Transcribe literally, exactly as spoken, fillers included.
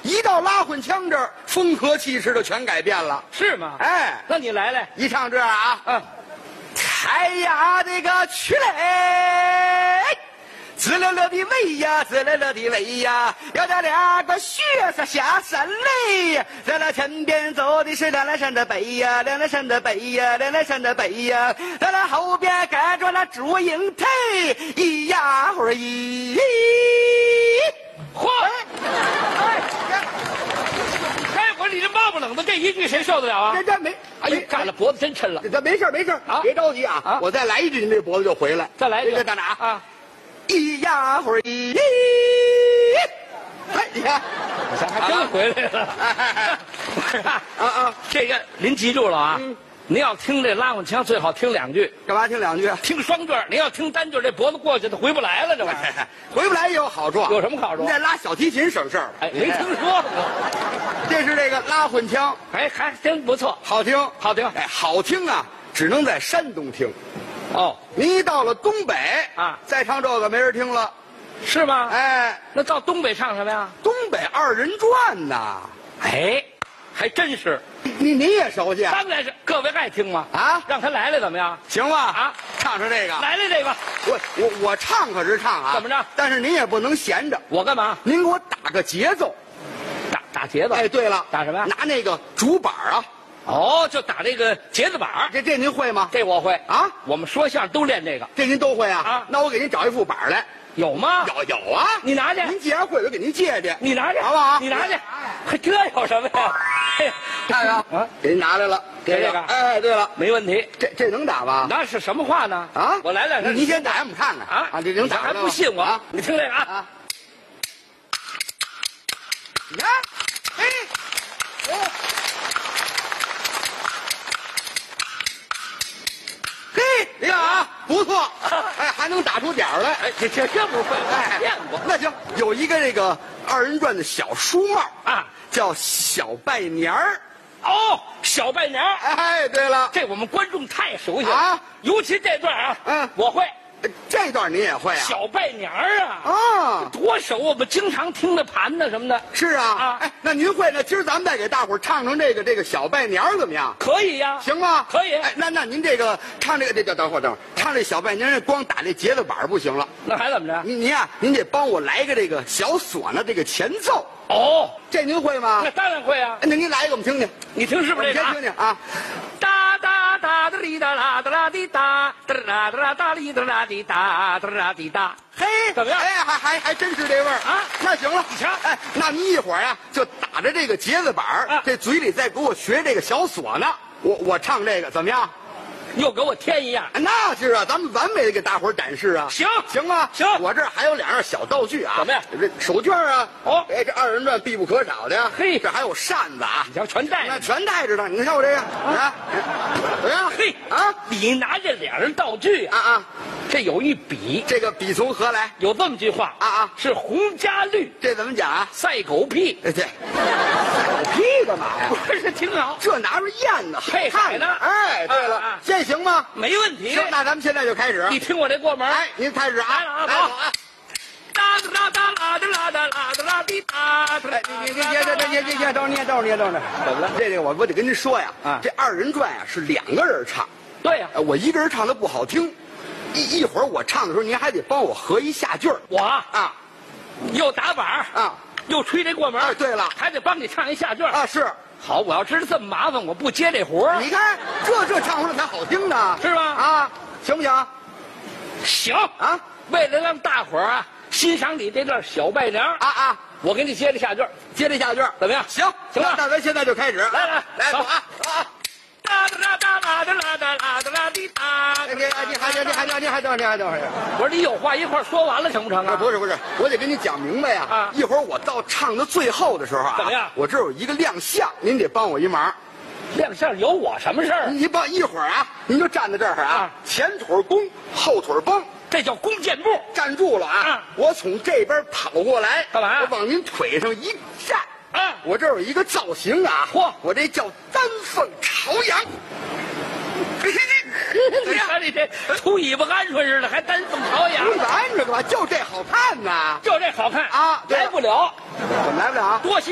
一到拉混腔这儿，风和气势就全改变了。 是吗？ 哎， 那你来来， 一唱这样啊， 嗯， 开呀这个曲嘞，滋溜溜的喂呀，滋溜溜的喂呀，要在两个雪上下山嘞，在那前边走的是两两山的北呀，两两山的北呀，两两山的北呀，在那后边跟着那祝英台，一呀会儿一。 嚯！哎，哎，我说你这冒不冷的这一句谁受得了啊？ 这这没， 哎呦，干了脖子真抻了。 这没事没事啊， 别着急啊， 啊我再来一句，你这脖子就回来。 再来一句， 这干哪啊？ 一呀会儿一，哎，你看， 还真回来了。 啊啊， 这个您记住了啊。 嗯您要听这拉混腔，最好听两句。 干嘛听两句？ 听双句，您要听单句，这脖子过去它回不来了，这玩意儿回不来也有好处。 有什么好处你？再拉小提琴省事儿。 哎，没听说过。 这是这个拉混腔， 哎，还真不错， 好听， 好听。 哎，好听啊，只能在山东听。 哦， 您一到了东北啊， 再唱这个没人听了。 是吗？ 哎， 那到东北唱什么呀？ 东北二人转呐， 哎，还真是。 你你也熟悉啊？ 当然是，各位爱听吗？ 啊， 让他来来怎么样？ 行吧？ 啊， 唱唱这个。 来来这个， 我我我唱可是唱啊， 怎么着？ 但是您也不能闲着， 我干嘛？ 您给我打个节奏。 打打节奏。 哎，对了， 打什么呀？ 拿那个竹板啊， 哦，就打这个节子板儿。 这这您会吗？ 这我会啊， 我们说相声都练这个。 这您都会啊？ 啊， 那我给您找一副板来。 有吗？ 有有啊， 你拿去。 您既然会，我给您借去。 你拿去， 好不好？ 你拿去。还这有什么呀？嘿看看啊， 给您拿来了， 给这个哎，对了， 没问题。 这这能打吧？ 那是什么话呢？ 啊， 我来来， 您先打，我们看看啊啊，这能打还不信我啊？ 你听这个啊啊，你看，嘿，哦，嘿，你看啊，不错，哎，还能打出点儿来。 哎，这这这不会， 哎， 见过那行，有一个这个二人转的小书帽啊， 叫小拜年儿。 哦，小拜年儿。 哎，对了， 这我们观众太熟悉了啊， 尤其这段啊， 嗯我会这段您也会啊？ 小拜年儿啊， 啊， 多熟，我们经常听的盘子什么的。 是啊， 啊哎，那您会？那今儿咱们再给大伙儿唱唱这个这个小拜年儿怎么样？ 可以呀， 行吗？ 可以哎，那那您这个唱这个这这等会儿等会儿，唱这小拜年儿光打这节子板儿不行了， 那还怎么着？ 您您啊，您得帮我来个这个小唢呐这个前奏， 哦， 这您会吗那？当然会啊， 哎那您来一个我们听听， 你听是我们先不是这个啊？ 听听啊。 哒哒哒哒哩哒啦哒啦滴哒哒啦哒啦哒哩哒啦滴哒哒啦滴哒。 嘿， 怎么样哎，还还还真是这味儿啊那行了， 你瞧哎，那您一会儿啊，就打着这个节子板儿啊这嘴里再给我学这个小唢呐，我我唱这个怎么样？ 又给我添一样。 那是啊，咱们完美的给大伙儿展示啊。 行行吗？ 行我这儿还有两样小道具啊。 怎么样？ 这手绢啊。 哦哎，这二人转必不可少的呀。 嘿这还有扇子啊。 你瞧，全带那着。 全带着呢。你看我这个啊，怎么样？ 嘿啊你拿这两样道具啊啊， 啊， 这有一比， 这个笔从何来？ 有这么句话啊啊是红加绿这怎么讲啊？ 赛狗屁。 哎，这狗屁干嘛呀？ 不是挺好， 这拿着咽呢， 配看海呢哎，对了啊啊， 现在行吗？ 没问题。 行，那咱们现在就开始。 你听我这过门。 哎，您开始啊， 来了啊来好啊！ 哒哒哒啦哒啦哒啦哒啦滴哒。 哎，你你你你这这这这这等会儿你等会儿你等会儿， 怎么了这这我我得跟您说呀， 啊这二人转呀是两个人唱， 对呀， 呃我一个人唱的不好听，一一会儿我唱的时候您还得帮我合一下句儿我啊啊又打板儿啊又吹这过门。 哎，对了还得帮你唱一下句儿。 啊是， 好，我要知道这么麻烦，我不接这活儿。 你看这这唱出来才好听呢， 是吧啊，行不行？ 行啊为了让大伙儿啊欣赏你这段小拜年儿啊啊， 我给你接这下句儿， 接这下句儿怎么样？ 行行吧那那咱现在就开始， 来来走来走啊啊！ 哒哒哒哒啦哒啦哒啦哒啦滴哒。 哎，你你还你还你还你还等会儿你还等会儿。 我说你有话一块儿说完了成不成啊， 啊？ 不是不是，我得跟你讲明白呀。 啊一会儿我到唱到最后的时候啊， 怎么样我这儿有一个亮相，您得帮我一忙。 亮相有我什么事儿？ 你帮一会儿啊，您就站在这儿啊， 啊前腿弓，后腿绷， 这叫弓箭步。 站住了啊！ 啊我从这边跑过来， 干嘛我往您腿上一站， 啊， 我这儿有一个造型啊， 嚯我这叫丹凤朝阳。 你看你这秃尾巴鹌鹑似的，还丹凤朝阳， 不然这个吧，就这好看呐！ 就这好看啊对来不了， 怎么来不了啊？ 多谢。